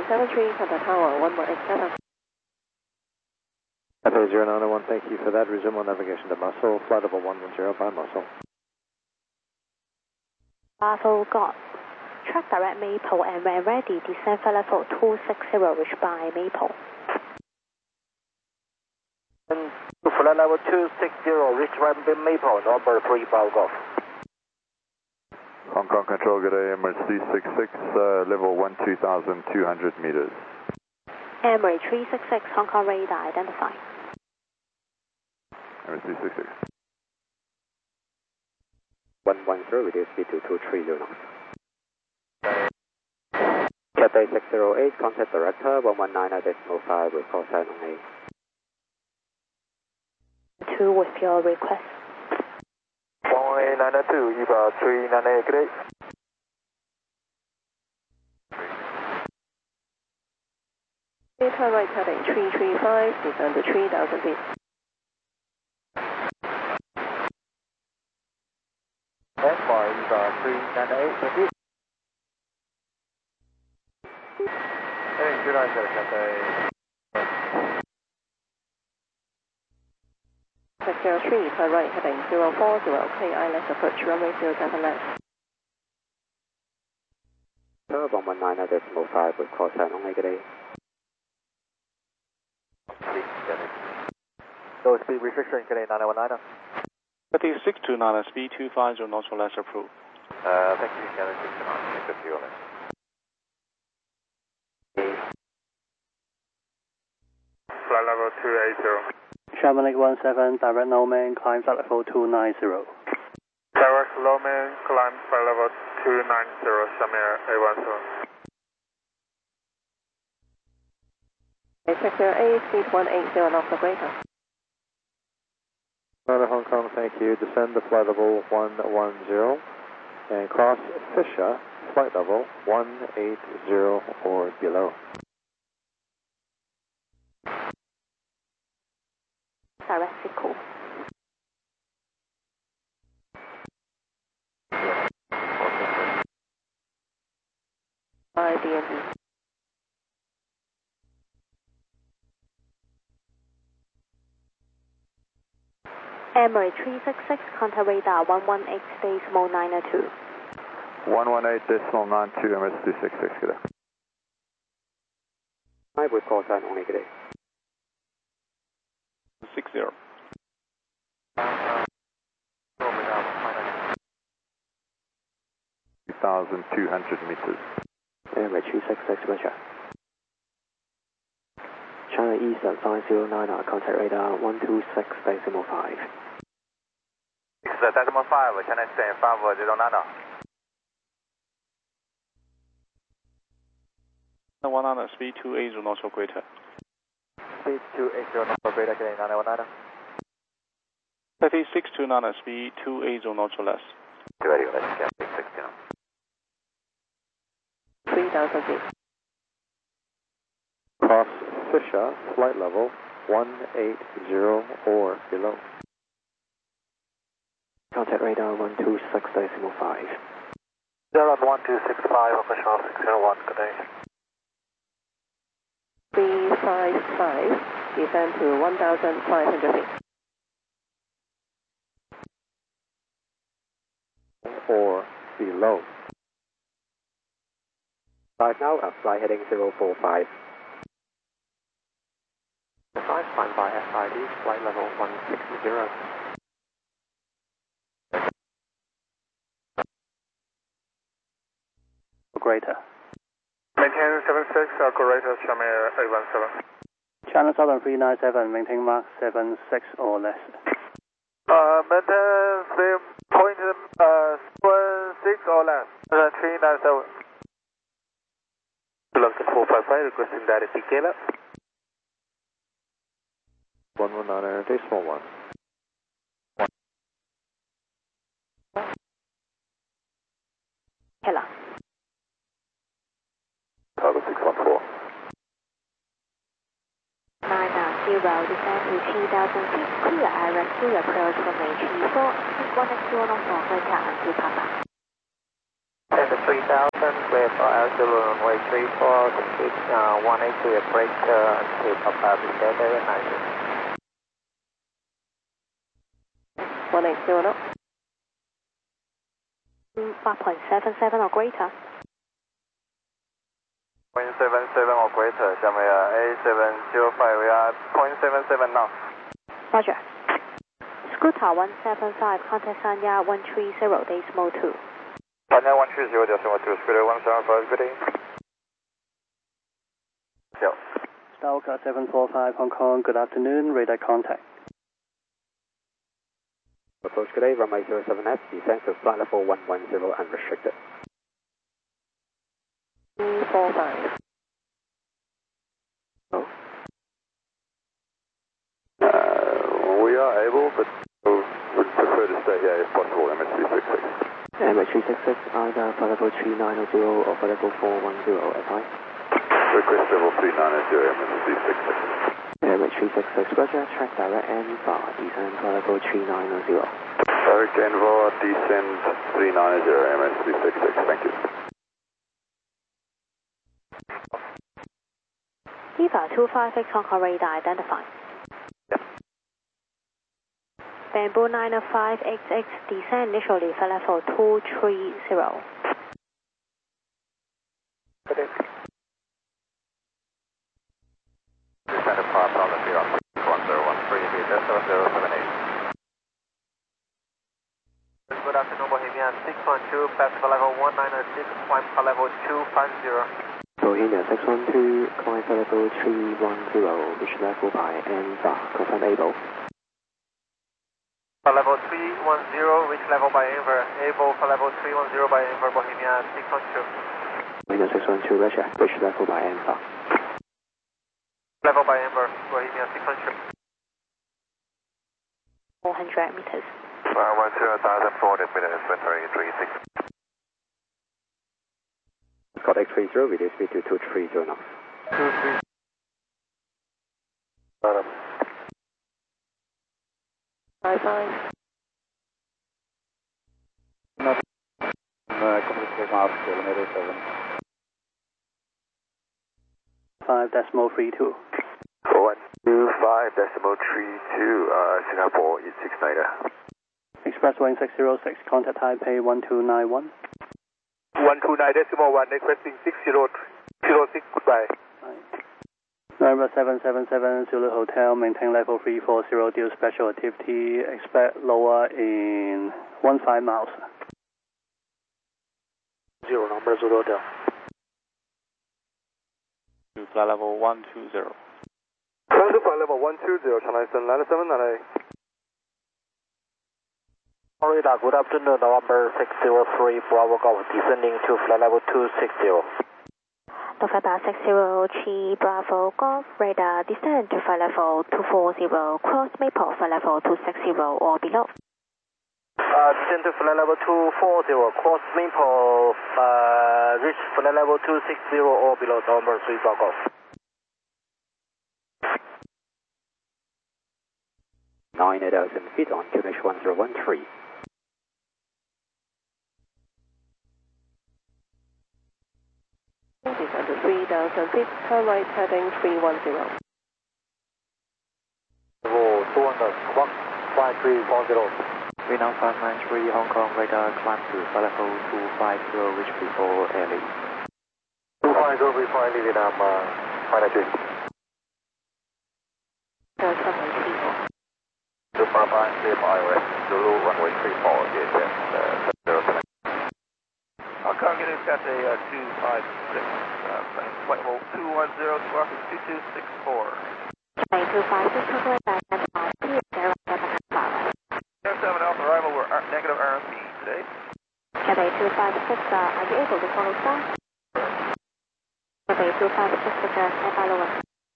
73, contact tower 1187. FA 0901, thank you for that. Resume on navigation to Muscle, flight level 110 by Muscle. Bravo got track direct Maple and when ready, descend flight level 260, reach by Maple. And flight level 260, reach by Maple, number 3 Bravo Golf. Hong Kong Control, good day, Emirates 366, level 12,200 meters. Emirates 366, Hong Kong radar identified. Emirates 366. 110, reduce speed to 230 knots. Cathay 608, contact director 119.5 with call sign only. 2 with your request. 119.2, Eva 398, good day. Turn right heading 335, descend to 3,000 feet. And for Eva 398, thank you. Heading 290, Cathay. 603, turn right heading 040, KI left approach runway 07 left. Sir, 119.5 with call sign only, good day. Low speed restriction, good day, 919. Cathay 629, speed 250, knots or less approved. Thank you, Cathay 629, good view on it. Flight level 280. Chamonix 17, direct Lowman, climb flight level 290. Direct Lowman, climb flight level 290, Shamir A17. 608, speed 180 knots or greater. Runner Hong Kong, thank you. Descend to flight level 110 and cross Fisher, flight level 180 or below. Direct Sickle. By DND. Emirates 366, contact radar 118.902. 118.92, Emirates 366, good day. 5 with call sign only, good day. 60. 2,200 meters. Emirates 366, Roger. China Eastern 509, contact radar 126.5. 6.5, China Eastern 509. 119, speed 280, knots or greater. Speed 280, knots or greater, good day, 919. Cathay 629, speed 280, knots or less. Ready, let's get 629. 3,000 feet. Cross Fisher, flight level 180 or below. Contact radar 126.5. 01265, official 601, good day. 355, descend to 1,500 feet. Or below. Right now, flight heading 045. 5, stand by SID, flight level 160. Greater. Maintain 76, greater Shamir A17. China Southern 397, maintain mark 76 or less. Maintain 3.16 or less. 397. London 455, requesting direct decay up. 119.1. Hello. Tower 614. 990, descend to 3,000 feet, clear area, clear approach from H4, 1x1 of North America and Papa. And the 3000, clear for altitude runway 34, complete 180 break until Papa Vista, very nice. 180 knots. 8.77 or greater. 0.77 or greater, 下面A705, we are 0.77 now. Roger. Scooter 175, contact Sanya 130.2. Sanya 130.2, Scooter 175, good day. Stalker 745 Hong Kong, good afternoon, radar contact. Approach today, runway 07F, descent to flight level 110 unrestricted. 345. We are able, but would prefer to stay here if possible, MH366. MH366, either flight level 3900 or flight level 410 at high. Request level 3900, MH366. MH366, Roger, track direct NVAR, descend flight level 3900. Direct NVAR, descend 390, MH366, thank you. Eva 256 Hong Kong radar identified. Bamboo 905XX, descend initially for level 230. Descend apart on the 1013, Vita 7078. Good afternoon, Bohemian 612, back for level 1906, climb for level 250. Bohemia 612, climb for level 310, which level by NVAR, confirm able. For level 310, reach level by Enver. Able for level 310 by Enver, Bohemia 612. Bohemia 612, Roger, which level by NVAR. Level by Enver, Bohemia 612. 400 meters. 10,400 meters, entering 36. Got X30, reduce speed to 230 knots. 23. Bye bye. Communication off, kilometer 7. 5.32. 125.32, Singapore 869. Express Wing 606, contact Taipei 1291. 129.1, requesting 6006, goodbye. November 777 Zulu Hotel, maintain level 340 due special activity, expect lower in 15 miles. 0 number Zulu Hotel. To flight level 120. Close to flight level 120, Chennai 797, Florida, good afternoon, November 603, Bravo Golf, descending to flight level 260. November 603 Bravo Golf, radar descend to flight level 240, cross Maple flight level 260 or below. Descend to flight level 240, cross Maple, reach flight level 260 or below, November 3 Bravo Golf. 9,000 feet on QNH 1013. Descend to 3,000 feet, turn right heading 310. Level 200, clock 5340. Vietnam 593 Hong Kong radar climb to flight level 250, reach before airlift. 250 before I leave Vietnam, 593. Super 5, clear for IOS, Zulu runway 34, GHS 707. Hong Kong Unit got a 256, flight level 210, squawk is 2264. 256 Hong Kong radar identified, Air 7 Alpha arrival, we're negative RMP today. Cathay 256, are you able to follow south? Cathay 256, stand by lower.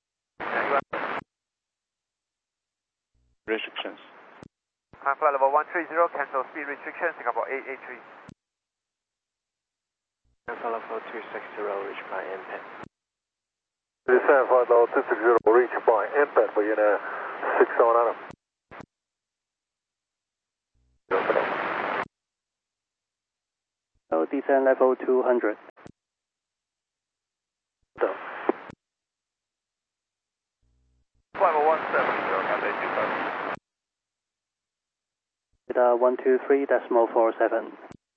Restrictions. Flight level 130, cancel speed restriction, Singapore 883. Flight level 260, reach by impact. Descend flight level 260, reach by impact, Vienna 609. descend level 200. So. Flight level 170, Cathay 25. Radar 123.47.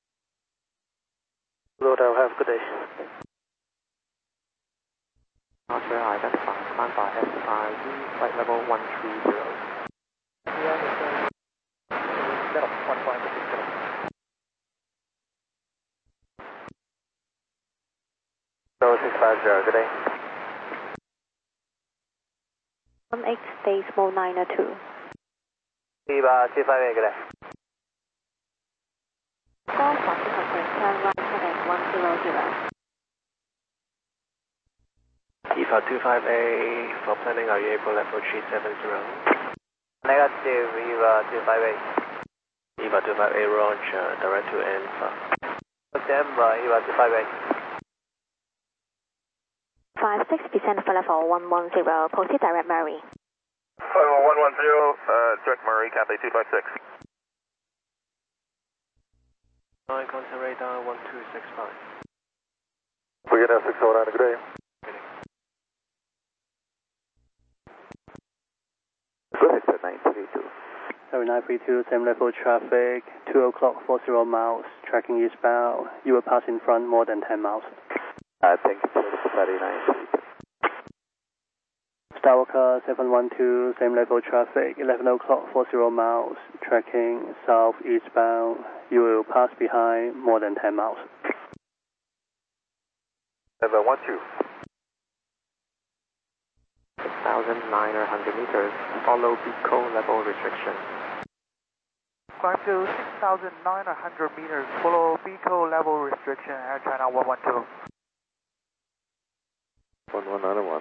Hotel, have a good day. Archer, identify, stand by SIE, flight level 130. Yeah, set up 15. So 650, good day. 18 days, small 902. 258, good day. Golf 100, turn right heading 100. EVA 25A, for planning, are you able level 370? Negative, EVA 258. EVA 25A, launch direct to Alpha. September, EVA 258. 56, descend for level 110, proceed direct Murray. Flight level 110, direct Murray, Cathay 256. 9 contact radar 1265. We get out 609, good day. Go ahead, sir, 932. 932, same level traffic, 2 o'clock 40 miles, tracking eastbound. You will pass in front more than 10 miles. Thank you, sir, Saturday 932. Skywalker 712, same level traffic, 11 o'clock 40 miles, tracking south eastbound. You will pass behind more than 10 miles. 712. 6,900 meters, follow Pico level restriction. Climb to 6,900 meters, follow Pico level restriction, Air China 112. 1191.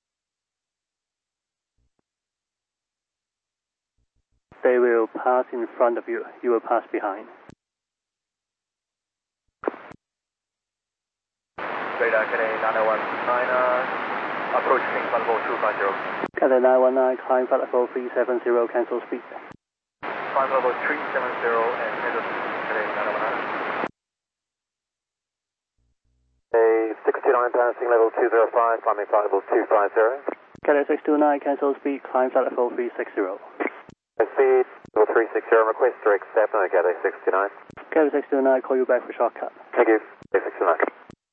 They will pass in front of you. You will pass behind. Radar Cathay 919, approaching flight level 250. Cathay 919, climb flight level 370, cancel speed. Flight level 370 and cancel speed, Cathay 919. A 629 passing level 205, climbing flight level 250. Cathay 629, cancel speed, climb flight level 360. Speed level 360, request direct step, no, Cathay 629. Cathay 629, call you back for shortcut. Thank you, Cathay 629.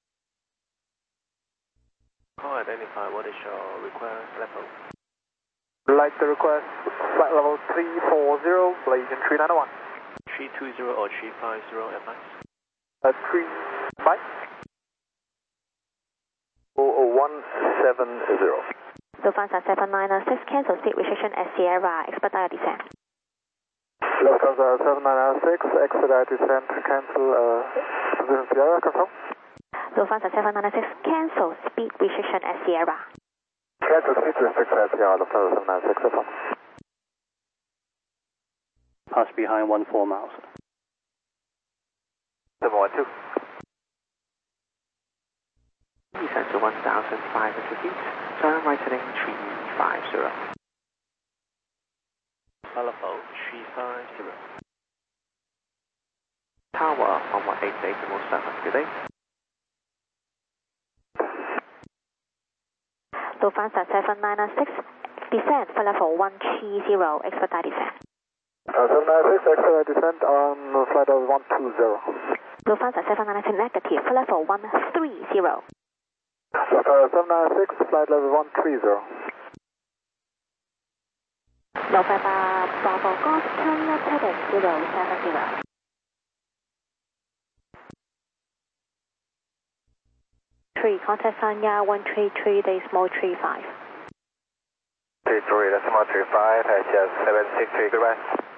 Call identify, what is your request level? Like the request, flight level 340, Blazing 391. 320 or 350 advice? 3, Mike. 170. Lufthansa 796, cancel speed restriction at Sierra, expedite descent. Lufthansa 796, expedite descent, cancel position Sierra, confirm. Lufthansa 796, cancel speed restriction at Sierra. Cancel speed restriction at Sierra, Lufthansa 796, confirm. Pass behind 14 miles. 712. Descend to 1,500 feet, turn right heading 350. Level 350. Tower 118.7, good day. Lufthansa 796, descend for level 130, expedite descent. 796, expedite descent on flight level 120. Lufthansa 796, negative for level 130. Lufthansa 796, flight level 130. November Bravo Golf, turn left heading 070. 3, contact Sanya 133, decimal 35. 33, decimal 35, HS 763, goodbye.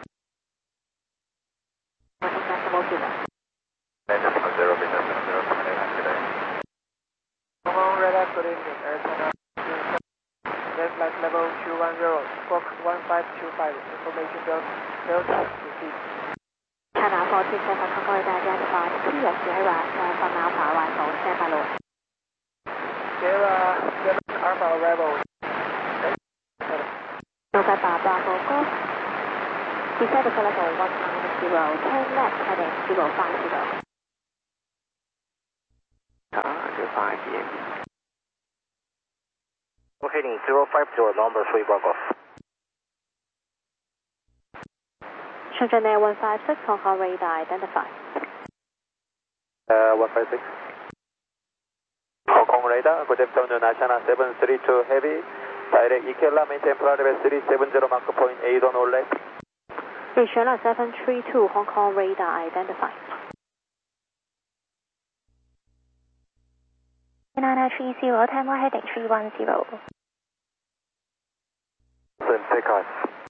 1 decimal 0. Decimal 0, business 0, 29, good day. Hello, radar, good evening, Air China. Left flight level 210, Fox 1525, information Delta, receive. China 47, Concord identified, clear Sierra, turn from Alpha arrival, stand by low. Sierra 7 Alpha arrival. November Bravo Golf, descend for level 190, turn left heading 050. Heading 050, number 3 Bravo. 上站 Air 156 Hong Kong radar identify. 156. Hong Kong radar, good afternoon, Ashana 732 heavy. Direct EKLA, maintain flight level 370, mark point 8 on all left. Ashana 732 Hong Kong radar identify. 930, time heading 310. Take off.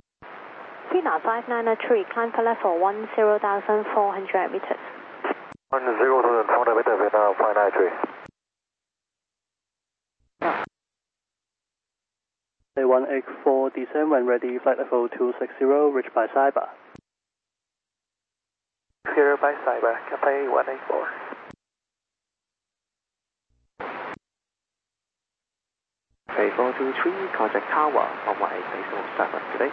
39593, climb for level 10,400 meters. 10,400 meters, Vietnam 593. A184, descend when ready, flight level 260, reach by Cyber. Clear by Cyber, Cathay 184. A423, contact tower, runway 807 today.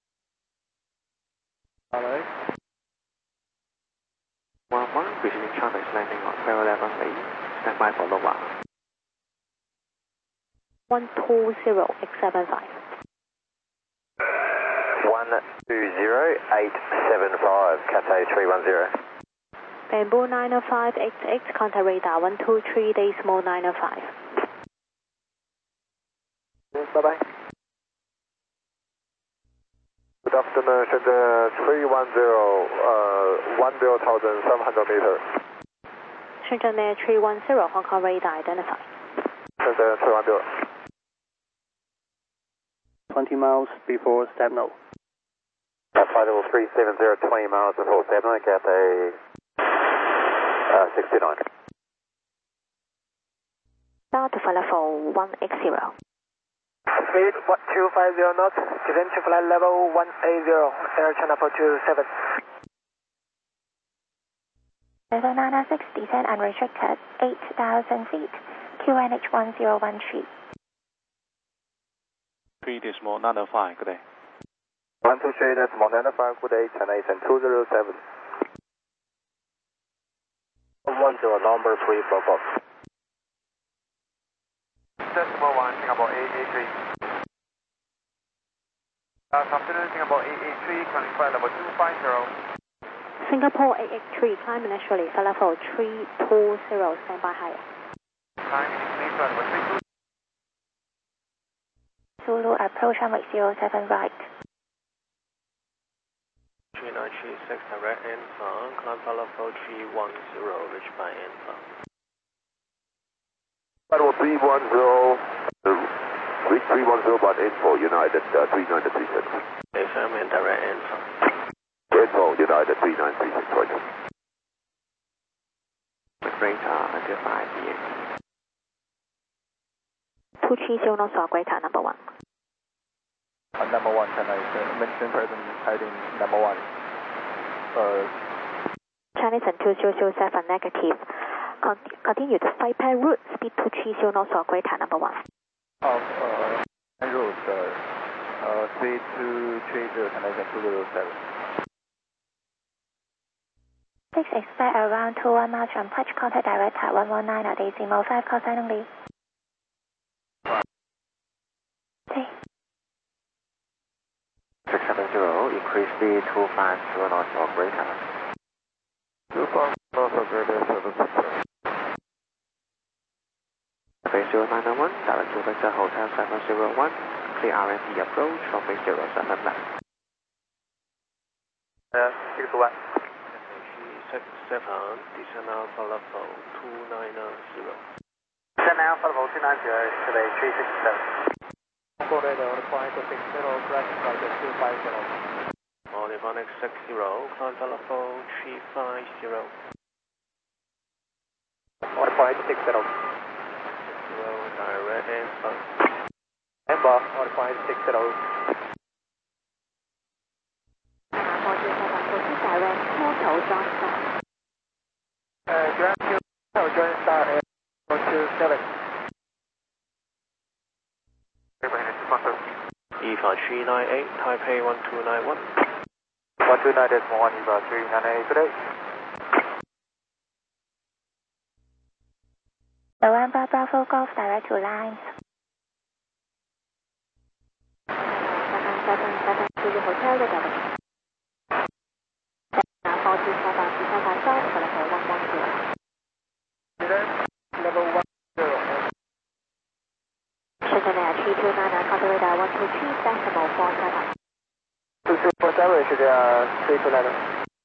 Hello. 11, receiving traffic landing on Fair 11 lane, stand by for lower. 120875. 120875, Cathay 310. Bamboo 90588, contact radar 123 decimal 905. Bye-bye. Good afternoon, Shenzhen 310, 10,700 meters. Shenzhen Air 310, Hong Kong radar identify. Shenzhen 310. 20 miles before Stepno. Flight level 370, 20 miles before Stepno, Cathay 69. Start to flight level 180. Speed 250 knots, descend to flight level 180, Air China 427. Level 906, descend unrestricted, 8,000 feet, QNH 1013. 3 decimal 905, good day. 123 decimal 905, good day, China Eastern 207. 10, number 3 Bravo. Decimal 1, Singapore 883. Afternoon, Singapore 883, connect flight level 250. Singapore 883, climb initially, flight level 320, stand by higher. Time initially, flight level 32. Zulu approach runway 07 right. 3936, direct Anton, climb for level 310, reach by Anton. Flight level 310, but info United 3936. FM and direct Anton. Info United 3936, Roger. Greater until 5 p.m. 230 knots for Greater number 1. Number 1, China Eastern, maintain present heading number 1. Chinese and 2007 negative. Continue the flight plan route, speed 230 knots for Greater number 1. En route, C230, China Eastern 207. 6 expect around 21 miles from touch, contact direct at 119 at decimal 5, call sign only. Okay. 670, increase speed 250 knots or greater. 250 knots or greater, 760. Base 0991, direct to Victor Hotel 701, clear RMP approach from base 07 left. 621. 67, descend alpha level 290. Descend alpha level 290, today 367. Hong radar, required to 60, correct flight 250. Ornithonic 60, climb for level 350. Modified 60. 60, direct Amber. Amber, modified 60. Direct Hotel Johnson. Grand Hotel Johnson, Air 427. EVA 398, Taipei 1291. 129 decimal 1, EVA 398, good day. November Bravo Golf direct to lines. 777 to the hotel, the double. 4275 December 5 for level 110. Level 10. Shenzhen Air 329 counter radar 123 decimal 47. 2247是这样329的。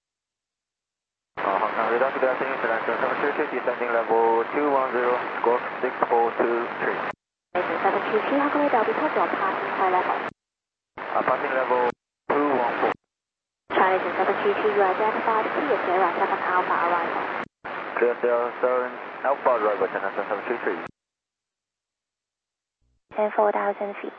Hong Kong radar to the destination Lancer 733 descending level 210 squawk 6423. Lancer 733 Hong Kong radar report your passing high level. Passing level 214. Chinese 733 you identified clear Sierra 7 Alpha arrival. Clear Sierra 7 Alpha arrival China 733. 10,000 feet.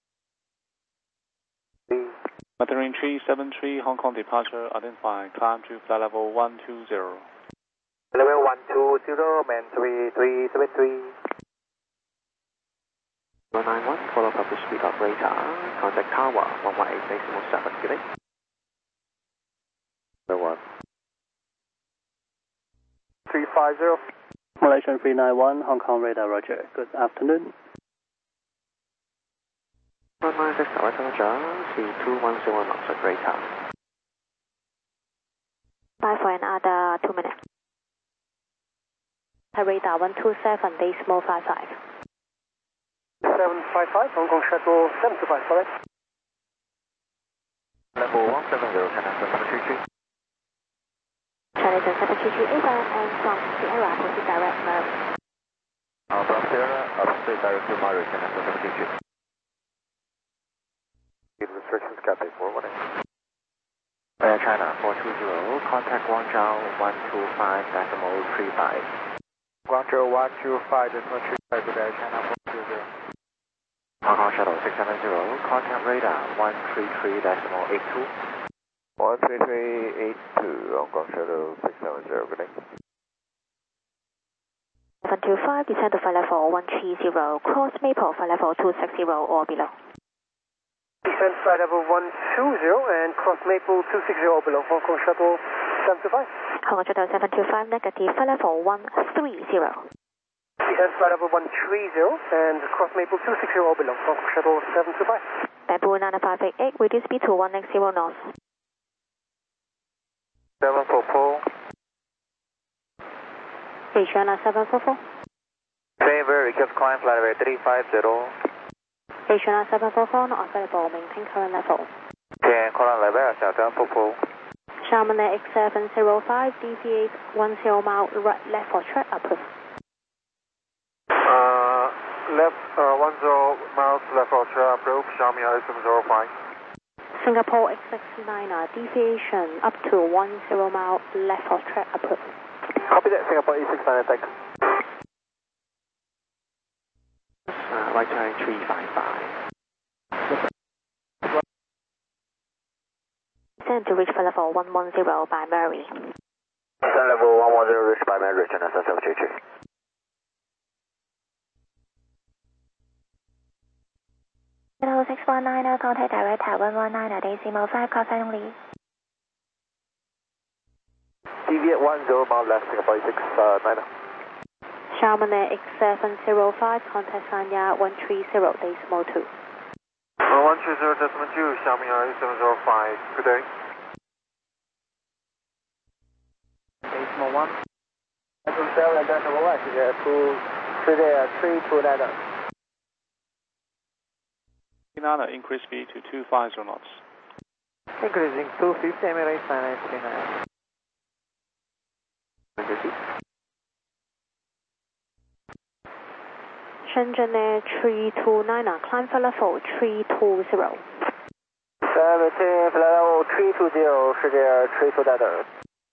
Mandarin 373, Hong Kong departure, identify, climb to flight level 120. Level 120, man 3373. 191, follow up the speed of radar, contact tower 118.7, good day. Number 1. 350. Malaysian 391, Hong Kong radar, roger. Good afternoon. 196 direct departure, C210 knots at radar. Bye for another 2 minutes. Radar 127 decimal 55. 755 Hong Kong shuttle 725 correct. Level 170 China 733. Chinese 733 over and from Sierra proceed direct Murray. From Sierra, upstate direct to Murray China 733. Restrictions Cathay 418. Air China 420, contact Guangzhou 125.35. Guangzhou 125.35 with Air China 420. Hong Kong Shuttle 670, contact radar 133.82. 13382, Hong Kong Shuttle 670, good day. 725, descend to flight level 130, cross Maple flight level 260 or below. Descend flight level 120 and cross Maple 260 or below. Hong Kong shuttle 725. Hong Kong Shuttle 725, negative flight level 130. Descend flight level 130 and cross Maple 260 or below. Hong Kong shuttle 725. Bamboo 9588, reduce speed to 160 knots. 744. Asiana 744. Favor, request climb flight level 350. Asiana 744, not available, maintain current level. 10 current level, 744. Chamonix X705, deviate 10 mile right left for track approved. Left 10 miles left for track approved, Xiaomi I705. Singapore X69, deviation up to 10 mile left for track approved. Copy that, Singapore E69, thanks. Right turn 355. Descend to reach flight level 110 by Murray. Descend level 110 reached by Murray, China 733. Hello 619, contact director 119 decimal 5, call sign only. Deviate 10 mile left, Singapore E69. Chamonix X705, contact Sanya 130 decimal 2. 130 decimal 2, Xiaomi I705, good day. Decimal 1. Decimal decimal 1是329. Nana, increase speed to 250 knots. Increasing 250 Emirates 939. Shenzhen Air 329, climb flight level 320. 17 flight level 320, 世界329.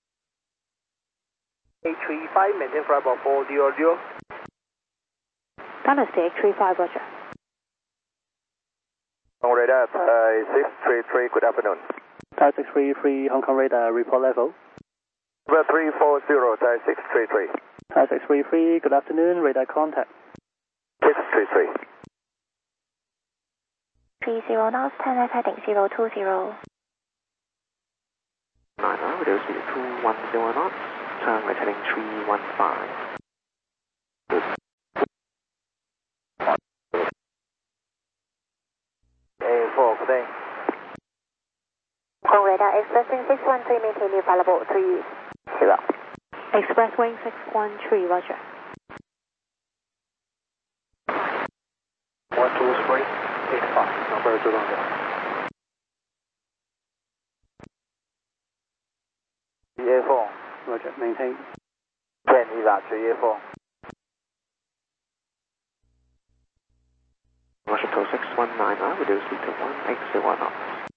A35, maintain flight level 400. Dynasty X35, roger. Hong Kong radar, 633, good afternoon. Thai 633, Hong Kong radar, report level. Number 340, Thai 633. Thai 633, good afternoon, radar contact. 633. 30 knots, 10 left heading 020. 9 reduce speed to 210 knots, turn right heading 315. Expresswing 613, maintain new flight level 30. Expresswing 613, roger. 12385, number 2 on EA4, roger, maintain. 10 EVA to EA4. Washington 619, reduce speed to 180 knots.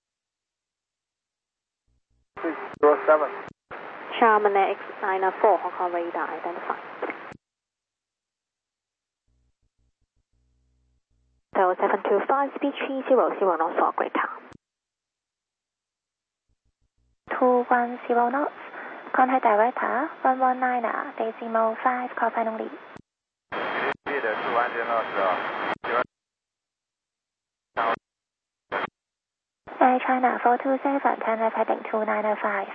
307. Charman X94, Hong Kong radar identified. So 725, speed 300 knots for Great Town. 210 knots. Contact director 119, decimal 5, call final lead. Speed 210 knots. Air China 427, turn left heading 2905.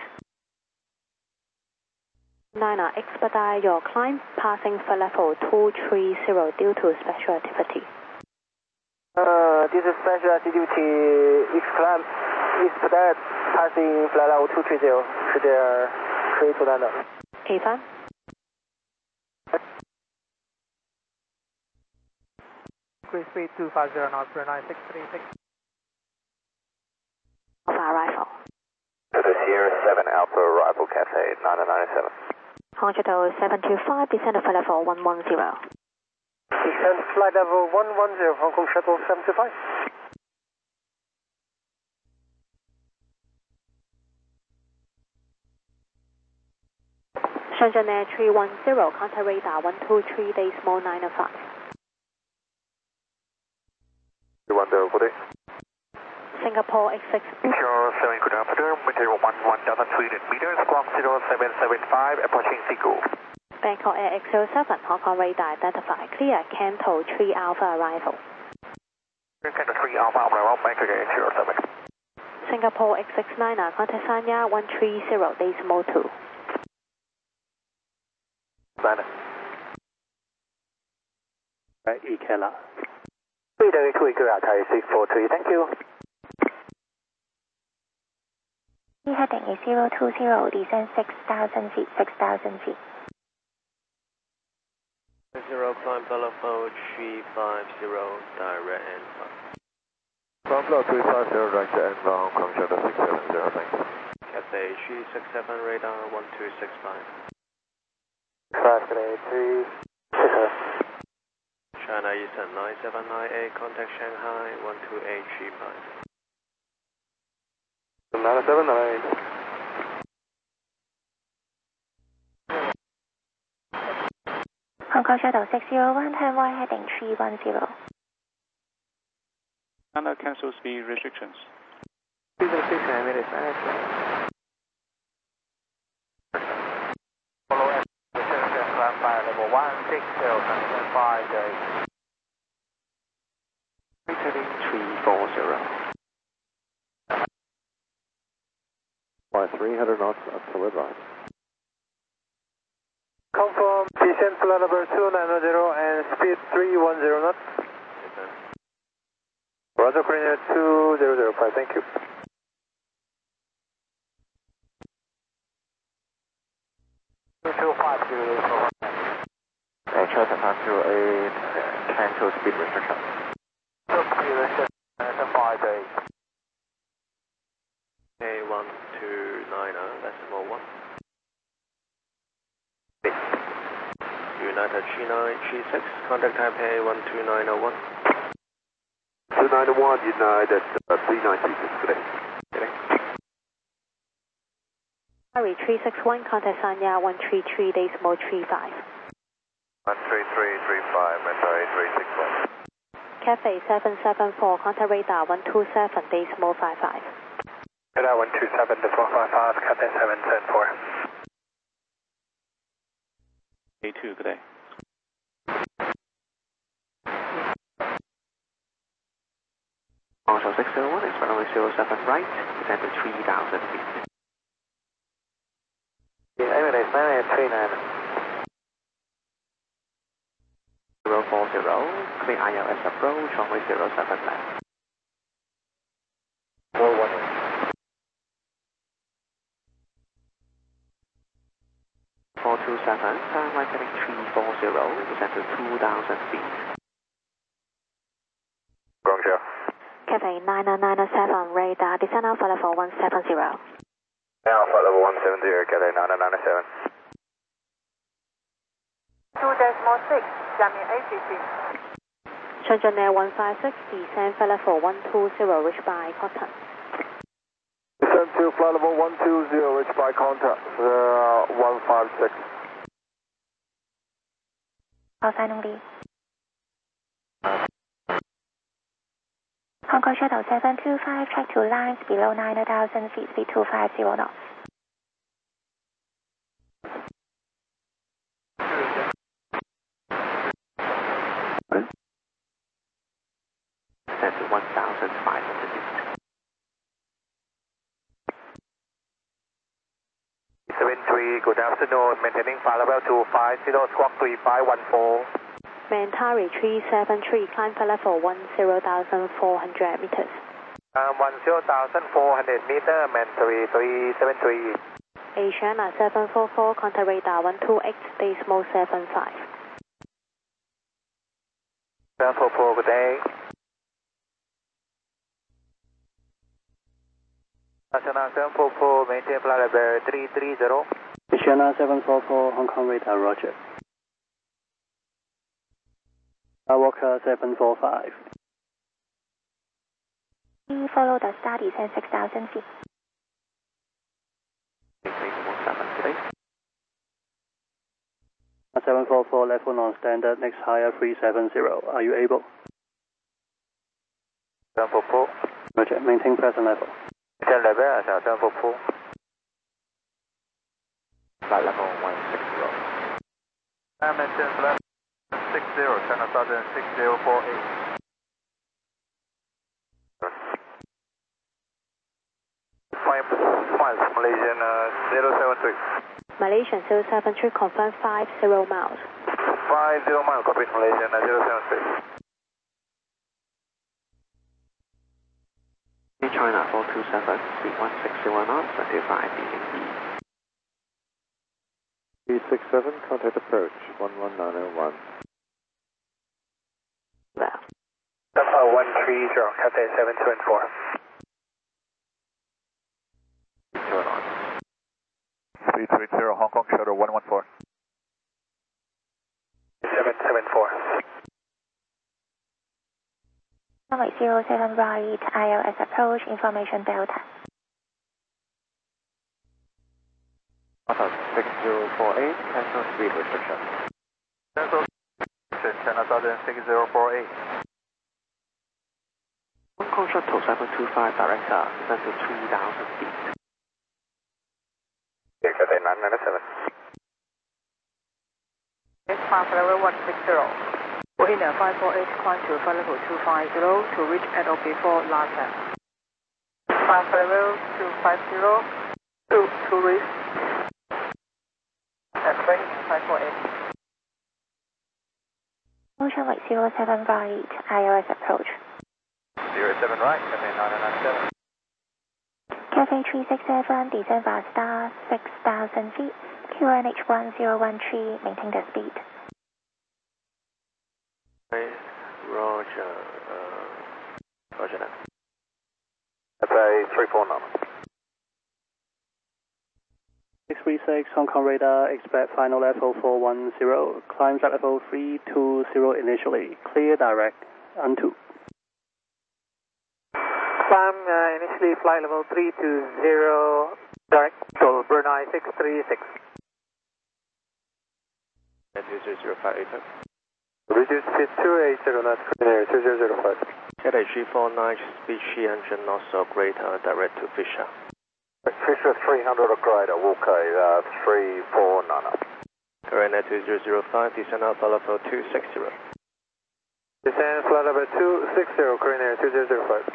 Niner, expedite your climb, passing for level 230 due to special activity. This is special activity. Expedite passing flight level 230 to the create to land. Evan? Cruise speed 250 knots for 9636. Alpha arrival. Sierra 7 Alpha Arrival Cafe 997. Hongqiao 725, descend to flight level 110. Descend flight level 110, Hong Kong Shuttle 725. Shenzhen Air 310, contact radar 123, decimal 905. 310, good day. Singapore X6. 07, good afternoon, material 11,000 meters, squawk 0775, approaching Siku. Bangkok Air X07, Hong Kong radar identified. Clear, Canto 3 Alpha arrival. Canto 3 Alpha arrival, Bangkok Air X07. Singapore X69, contact Sanya 130, decimal 2. Banner. EKLA. 332 Thai 643, thank you. Heading is 020, descend 6,000 feet, 6,000 feet. 0, climb level 350, direct and Ground floor 350, direct to inbound, Hong Kong Shuttle 670, thanks. Cathay 367, radar 1265. 583, China Eastern 9798, contact Shanghai 12835. 979. Hong Kong Shuttle 601, turn right heading 310. China cancel speed restrictions. 306 minutes, Follow S, climb flight level 160, 340. Fly 300 knots up to advise. Confirm, descend flight level 290 and speed 310 knots. Roger, Korea 2005, thank you. Charter 508, cancel speed restriction. A129, decimal 1. United G9, G6, contact Taipei 12901. 291, United 3926, good day. Harry 361, contact Sanya 133, decimal 35. 13335, sorry, 361. Cafe 774, contact radar 127, decimal 55. Radar 127, decimal 55, Cathay 774. A2, good day. Also 601, is runway 07 right, descend to 3,000 feet. Emirates 9839. 040, clear ILS approach, runway 07 left. Kong Shell. Cathay 9997, radar, descend Alpha level 170. Alpha level 170, Cathay 9997. 2.6, Xiamen ATC. Shenzhen Air 156, descend flight level 120, reach by contact. Descend to flight level 120, reach by contact, 156. Outside only. Hong Kong Shuttle 725, track 2 lines below 9,000 feet, speed 250 knots. Descend to 1,500 feet. 73, good afternoon, maintaining flight level 250, squawk 3514. Mentari 373, climb flight level 10,400 meters. 10,400 meter, Mentari 373. Asiana 744, contact radar 128.75. 744, good day. Asiana 744, maintain flight level 330. Asiana 744, Hong Kong radar, roger. Walker 745. We follow the star descent 6,000 feet. 744, level non-standard, next higher 370. Are you able? 744. Roger, maintain present level. Maintain level, 744. Flight level 160. Maintain flight 60, China Southern 6048. Miles, Malaysian 073. Malaysian 073, confirm 50 miles. 50 miles, copy Malaysian 073. China 427, speed 160 knots, 25 DNB. 367, contact approach, 11901. Well. Alpha 130, Cathay 724. 330, Hong Kong Shuttle 114. 774. Runway 07 right, ILS approach, information Delta. Alpha 6048, cancel speed restriction. Cancel China Southern 6048. Hong Kong Shuttle 725, director, descend to 3,000 feet. Cathay 997. Aircraft level 160. Wahina 548, climb to flight level 250 to reach NOP 4 LATAM. Climb level 250 to reach at range 548. Ocean Lake 07 right, ILS approach. 07 right, Cathay 997. Cathay 367, descend via star 6,000 feet, QNH 1013, maintain the speed. Roger, Roger that. Cathay 349. 636, Hong Kong radar, expect final level 410, climb flight level 320 initially, clear direct, onto. Climb initially flight level 320, direct to Brunei 636. 20058. Reduce speed 280 knots, clear 2005. Cathay 349, speed 300 knots or greater, direct to Fisher. Fisher 300 or greater, okay, 349. Carolina 2005, descend Alpha level 260. Descend flight level 260, Carolina 2005.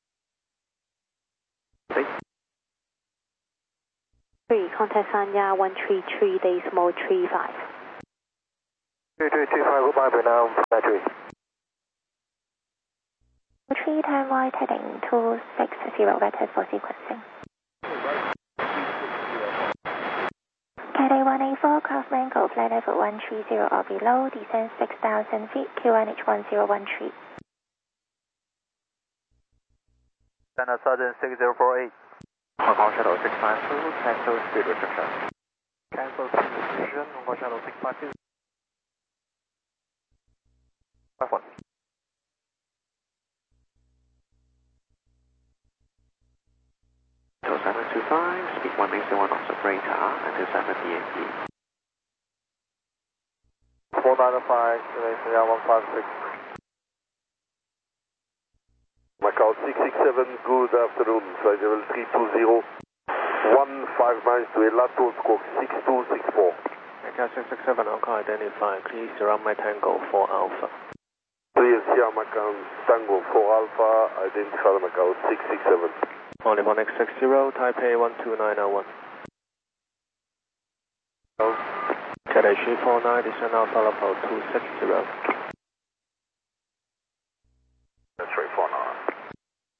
3, contact Sanya 133.35. 2325, goodbye, Vietnam, battery. 3 turn right heading 260 vectors for sequencing. Cathay 184, cross Mango, flight level 130 or below, descend 6,000 feet, QNH 1013. China Southern 6048. Hong Kong Shuttle 652, cancel speed restriction. Cancel speed restriction, Hong Kong Shuttle 652. 51. Shuttle 725, speed 101 knots of radar until 7 DNT. 495, Malaysia 156. Macau 667, good afternoon, flight level 320, 15 miles to Elato, squawk 6264. Macau 667, Alpha identify, please surround my Tango 4 Alpha. 3 Sierra Macau Tango 4 Alpha, identify Macau 667. Only 1X60, Taipei 12901. Cathay 349, descend Alpha Level 260.